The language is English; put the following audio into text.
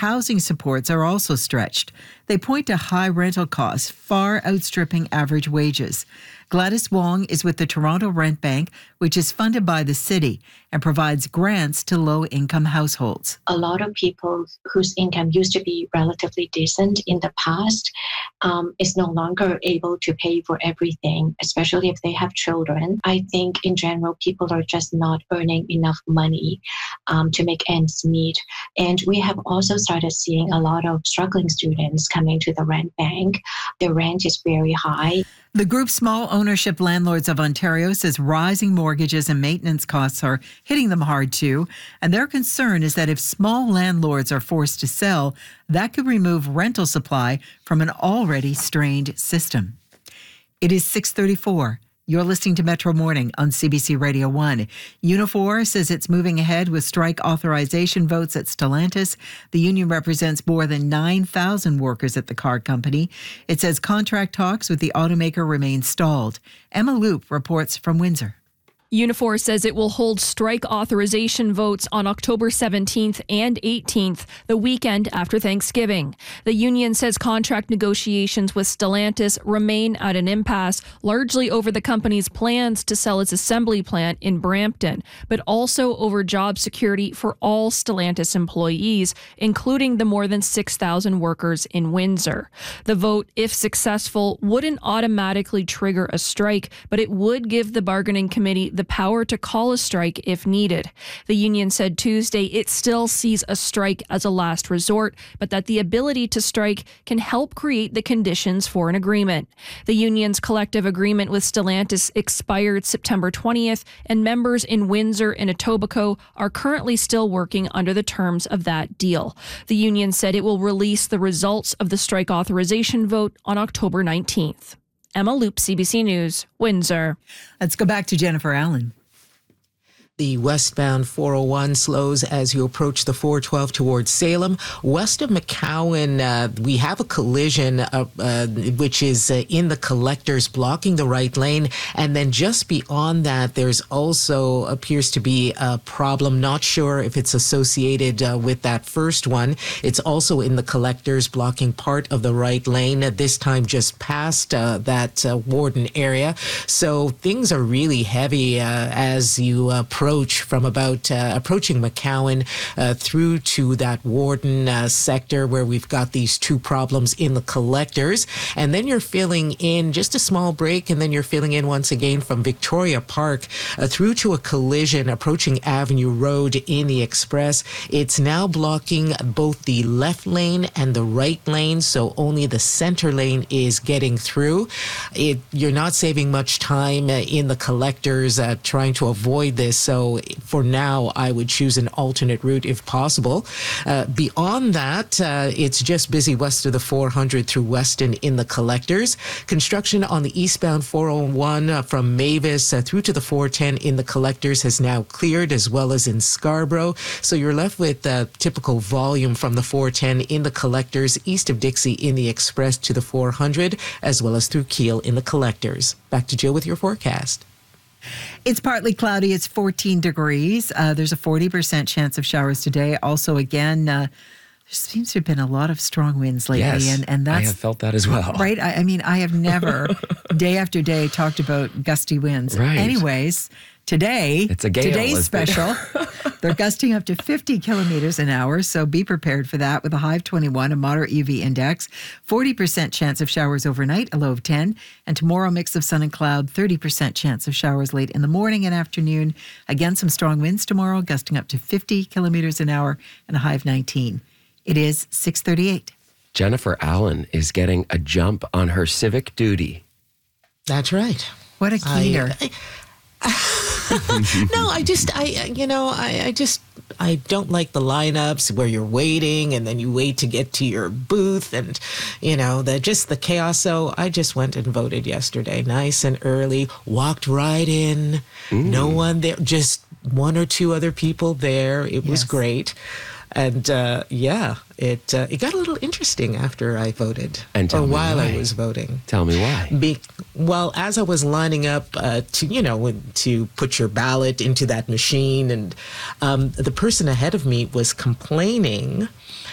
housing supports are also stretched. They point to high rental costs, far outstripping average wages. Gladys Wong is with the Toronto Rent Bank, which is funded by the city and provides grants to low-income households. A lot of people whose income used to be relatively decent in the past is no longer able to pay for everything, especially if they have children. I think in general, people are just not earning enough money to make ends meet. And we have also started seeing a lot of struggling students coming to the rent bank. The rent is very high. The group Small Ownership Landlords of Ontario says rising mortgages and maintenance costs are hitting them hard too. And their concern is that if small landlords are forced to sell, that could remove rental supply from an already strained system. It is 6:34. You're listening to Metro Morning on CBC Radio 1. Unifor says it's moving ahead with strike authorization votes at Stellantis. The union represents more than 9,000 workers at the car company. It says contract talks with the automaker remain stalled. Emma Loop reports from Windsor. Unifor says it will hold strike authorization votes on October 17th and 18th, the weekend after Thanksgiving. The union says contract negotiations with Stellantis remain at an impasse, largely over the company's plans to sell its assembly plant in Brampton, but also over job security for all Stellantis employees, including the more than 6,000 workers in Windsor. The vote, if successful, wouldn't automatically trigger a strike, but it would give the bargaining committee the power to call a strike if needed. The union said Tuesday it still sees a strike as a last resort, but that the ability to strike can help create the conditions for an agreement. The union's collective agreement with Stellantis expired September 20th, and members in Windsor and Etobicoke are currently still working under the terms of that deal. The union said it will release the results of the strike authorization vote on October 19th. Emma Loop, CBC News, Windsor. Let's go back to Jennifer Allen. The westbound 401 slows as you approach the 412 towards Salem. West of McCowan, we have a collision, which is in the collectors blocking the right lane. And then just beyond that, there's also appears to be a problem. Not sure if it's associated with that first one. It's also in the collectors blocking part of the right lane, this time just past that Warden area. So things are really heavy as you approaching McCowan through to that Warden sector where we've got these two problems in the collectors. And then you're filling in just a small break, and then you're filling in once again from Victoria Park through to a collision approaching Avenue Road in the Express. It's now blocking both the left lane and the right lane, so only the center lane is getting through. You're not saving much time in the collectors trying to avoid this. So for now, I would choose an alternate route if possible. Beyond that, it's just busy west of the 400 through Weston in the collectors. Construction on the eastbound 401 from Mavis through to the 410 in the collectors has now cleared, as well as in Scarborough. So you're left with typical volume from the 410 in the collectors, east of Dixie in the Express to the 400, as well as through Keele in the collectors. Back to Jill with your forecast. It's partly cloudy. It's 14 degrees. There's a 40% chance of showers today. Also, again, there seems to have been a lot of strong winds lately. Yes, and that's, I have felt that as well. Right? I mean, I have never, day after day, talked about gusty winds. Right. Anyways, today, it's a gale, today's special. They're gusting up to 50 kilometers an hour, so be prepared for that with a high of 21, a moderate UV index, 40% chance of showers overnight, a low of 10, and tomorrow mix of sun and cloud, 30% chance of showers late in the morning and afternoon. Again, some strong winds tomorrow, gusting up to 50 kilometers an hour and a high of 19. It is 6:38. Jennifer Allen is getting a jump on her civic duty. That's right. What a keener. No, I don't like the lineups where you're waiting and then you wait to get to your booth and, the chaos. So I just went and voted yesterday, nice and early, walked right in, no one there, just one or two other people there. It was great. And it got a little interesting after I voted, while I was voting. Tell me why. As I was lining up to put your ballot into that machine, and the person ahead of me was complaining